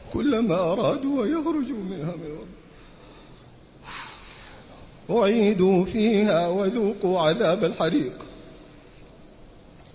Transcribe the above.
كلما أرادوا أن يخرجوا منها أعيدوا فيها وذوقوا عذاب الحريق.